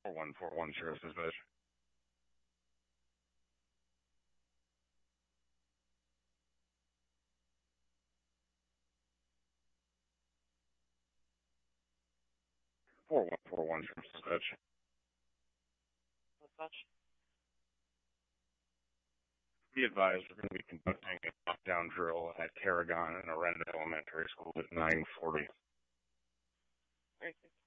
4141 Sheriff's Dispatch. Sheriff's Dispatch. Dispatch. Be advised, we're going to be conducting a lockdown drill at Carrigon and Arenda Elementary School at 9:40. Very good.